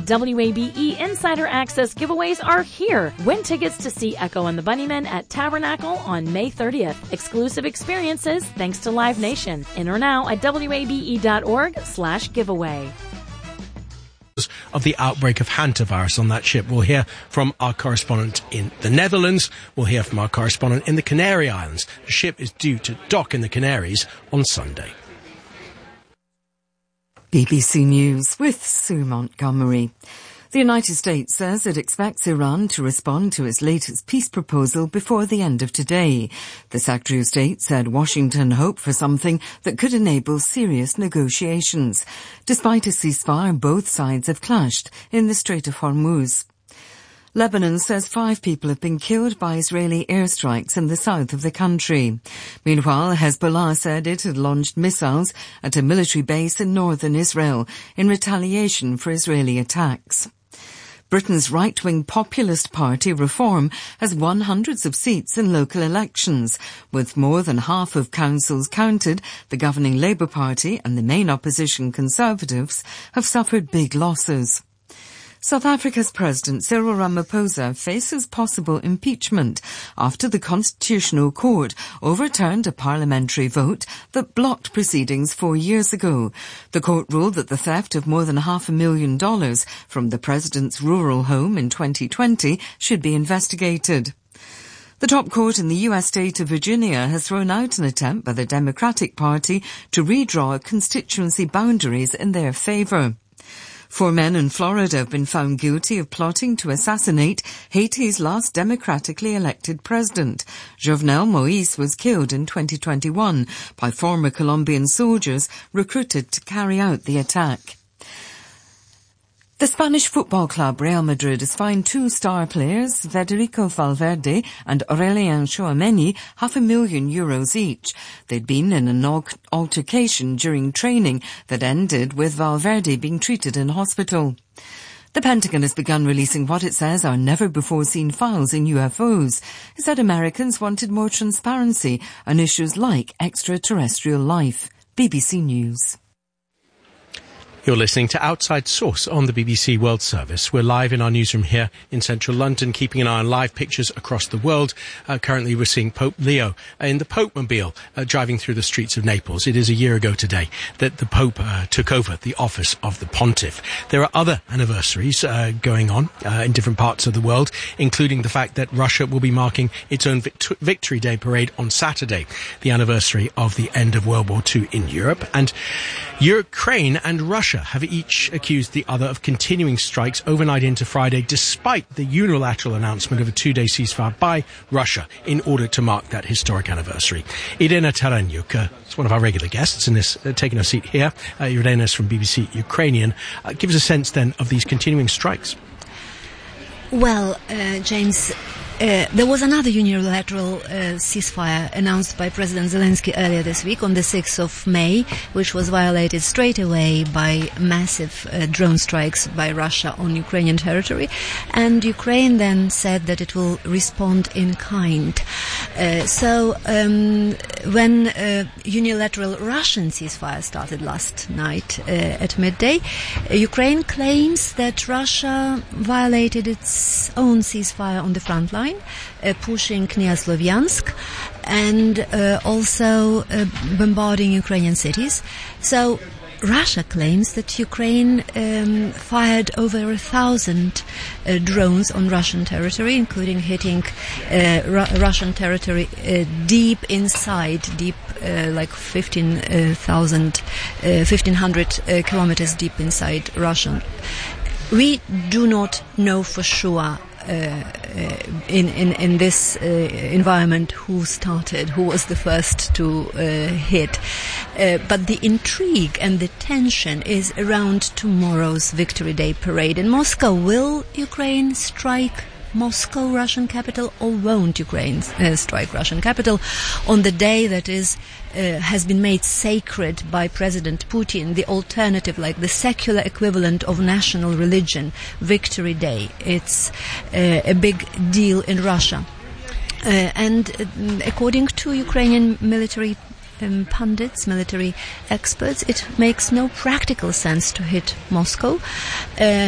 WABE Insider Access giveaways are here. Win tickets to see Echo and the Bunnymen at Tabernacle on May 30th. Exclusive experiences thanks to Live Nation. Enter now at wabe.org/giveaway. Of the outbreak of hantavirus on that ship. We'll hear from our correspondent in the Netherlands. We'll hear from our correspondent in the Canary Islands. The ship is due to dock in the Canaries on Sunday. BBC News with Sue Montgomery. The United States says it expects Iran to respond to its latest peace proposal before the end of today. The Secretary of State said Washington hoped for something that could enable serious negotiations. Despite a ceasefire, both sides have clashed in the Strait of Hormuz. Lebanon says 5 people have been killed by Israeli airstrikes in the south of the country. Meanwhile, Hezbollah said it had launched missiles at a military base in northern Israel in retaliation for Israeli attacks. Britain's right-wing populist party Reform has won hundreds of seats in local elections. With more than half of councils counted, the governing Labour Party and the main opposition Conservatives have suffered big losses. South Africa's President Cyril Ramaphosa faces possible impeachment after the Constitutional Court overturned a parliamentary vote that blocked proceedings 4 years ago. The court ruled that the theft of more than $500,000 from the president's rural home in 2020 should be investigated. The top court in the U.S. state of Virginia has thrown out an attempt by the Democratic Party to redraw constituency boundaries in their favor. 4 men in Florida have been found guilty of plotting to assassinate Haiti's last democratically elected president. Jovenel Moïse was killed in 2021 by former Colombian soldiers recruited to carry out the attack. The Spanish football club Real Madrid has fined 2 star players, Federico Valverde and Aurélien Tchouameni, €500,000 each. They'd been in an altercation during training that ended with Valverde being treated in hospital. The Pentagon has begun releasing what it says are never-before-seen files in UFOs. It said Americans wanted more transparency on issues like extraterrestrial life. BBC News. You're listening to Outside Source on the BBC World Service. We're live in our newsroom here in central London, keeping an eye on live pictures across the world. Currently we're seeing Pope Leo in the Pope-mobile driving through the streets of Naples. It is a year ago today that the Pope took over the office of the Pontiff. There are other anniversaries going on in different parts of the world, including the fact that Russia will be marking its own Victory Day parade on Saturday, the anniversary of the end of World War II in Europe. And Ukraine and Russia have each accused the other of continuing strikes overnight into Friday, despite the unilateral announcement of a 2-day ceasefire by Russia in order to mark that historic anniversary. Irina Tarenyuk is one of our regular guests in this, taking a seat here. Irina is from BBC Ukrainian. Give us a sense then of these continuing strikes. Well, James, there was another unilateral ceasefire announced by President Zelensky earlier this week on the 6th of May, which was violated straight away by massive drone strikes by Russia on Ukrainian territory. And Ukraine then said that it will respond in kind. So when unilateral Russian ceasefire started last night at midday, Ukraine claims that Russia violated its own ceasefire on the front line, pushing near Slovyansk and also bombarding Ukrainian cities. So Russia claims that Ukraine fired over 1,000 drones on Russian territory, including hitting Russian territory deep inside, like 1,500 kilometers deep inside Russia. We do not know for sure in this environment who was the first to hit. But the intrigue and the tension is around tomorrow's Victory Day parade in Moscow. Will Ukraine strike Moscow, Russian capital, or won't Ukraine strike Russian capital on the day that has been made sacred by President Putin, the alternative, like the secular equivalent of national religion, Victory Day? It's a big deal in Russia. And according to Ukrainian military pundits, military experts, it makes no practical sense to hit Moscow.